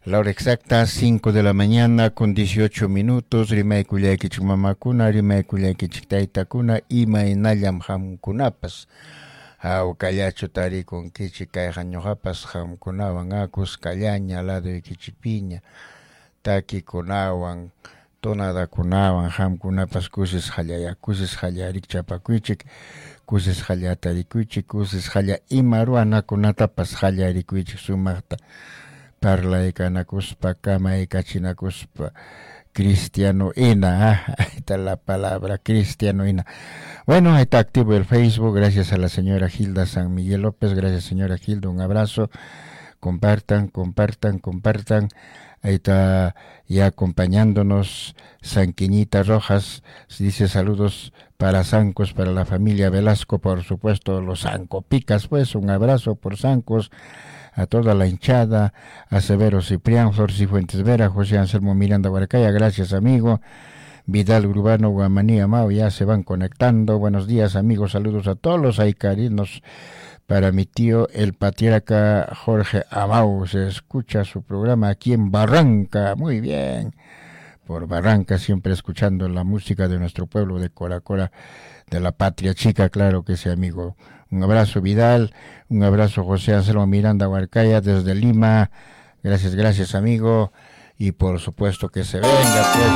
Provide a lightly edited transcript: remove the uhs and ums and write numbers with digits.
La hora exacta, 5 de la mañana con 18 minutos. Rimay kullaki mamakuna, rimay kullaki taytakuna, ima inallam hamkunapas. Kallachu tarikun kichi kayqañuqapas hamkunawan akus kallaña lado de kichipiña. Takikunawan, tonadakunawan hamkunapas kusis hallaya, kusis hallarik chapakuichik, kusis hallatarikuichik, kusis halla ima ruanakunatapas hallarikuichik sumaqta. Parlaykanakuspa, kamaykachinakuspa, cristiano ina, ahí está la palabra, cristiano ina. Bueno, ahí está activo el Facebook, gracias a la señora Gilda San Miguel López, gracias señora Gilda, un abrazo, compartan, ahí está ya acompañándonos Sanquiñita Rojas, dice saludos para Sancos, para la familia Velasco, por supuesto, los Sancopicas, pues un abrazo por Sancos, a toda la hinchada, a Severo Ciprián, Flor Cifuentes Vera, José Anselmo Miranda Huarcaya, gracias amigo, Vidal Urbano, Guamaní, Amao, ya se van conectando, buenos días amigos, saludos a todos los aicarinos, para mi tío el patriarca Jorge Amao, se escucha su programa aquí en Barranca, muy bien, por Barranca siempre escuchando la música de nuestro pueblo de Coracora, de la patria chica, claro que sí amigo. Un abrazo Vidal, un abrazo José Anselmo Miranda Huarcaya desde Lima, gracias amigo, y por supuesto que se venga pues